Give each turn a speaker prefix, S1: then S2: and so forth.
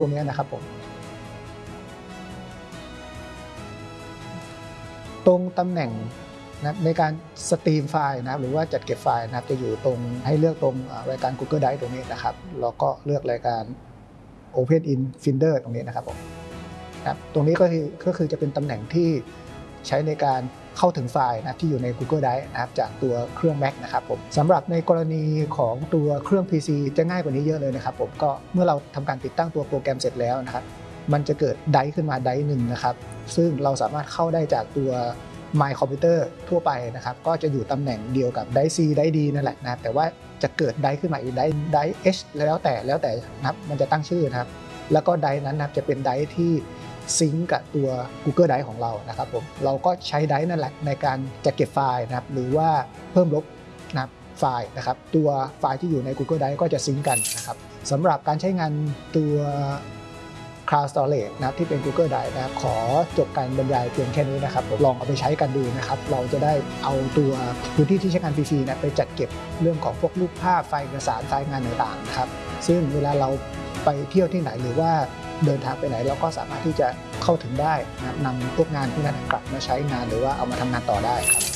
S1: ตรงนี้นะครับผมตรงตำแหน่งนะในการสตรีมไฟล์นะครับหรือว่าจัดเก็บไฟล์นะครับจะอยู่ตรงให้เลือกตรงรายการ Google Drive ตรงนี้นะครับแล้วก็เลือกรายการ Open in Finder ตรงนี้นะครับผมนะตรงนี้ก็คือจะเป็นตำแหน่งที่ใช้ในการเข้าถึงไฟล์นะที่อยู่ใน Google Drive นะครับจากตัวเครื่อง Mac นะครับผมสำหรับในกรณีของตัวเครื่อง PC จะง่ายกว่านี้เยอะเลยนะครับผมก็เมื่อเราทำการติดตั้งตัวโปรแกรมเสร็จแล้วนะครับมันจะเกิดไดร์ขึ้นมาไดร์หนึ่งนะครับซึ่งเราสามารถเข้าได้จากตัว My Computer ทั่วไปนะครับก็จะอยู่ตำแหน่งเดียวกับไดร์ C ไดร์ D นั่นแหละนะแต่ว่าจะเกิดไดร์ขึ้นมาอีกไดร์ H แล้วแต่นะครับมันจะตั้งชื่อนะครับแล้วก็ไดร์นั้นนะครับจะเป็นไดร์ที่ซิงก์กับตัว Google Drive ของเรานะครับผมเราก็ใช้ไดร์นั่นแหละในการจัดเก็บไฟล์นะครับหรือว่าเพิ่มลบนะครับไฟล์นะครับตัวไฟล์ที่อยู่ใน Google Drive ก็จะซิงก์กันนะครับสำหรับการใช้งานตัว Cloud Storage นะครับที่เป็น Google Drive นะครับขอจบการบรรยายเพียงแค่นี้นะครับลองเอาไปใช้กันดูนะครับเราจะได้เอาตัวพื้นที่ที่ใช้งานฟรีๆนะไปจัดเก็บเรื่องของพวกรูปภาพไฟล์เอกสารไฟล์งานต่างๆนะครับซึ่งเวลาเราไปเที่ยวที่ไหนหรือว่าเดินทางไปไหนเราก็สามารถที่จะเข้าถึงได้นะครับนำพวกงานพวกนั้นกลับมาใช้งานหรือว่าเอามาทำงานต่อได้ครับ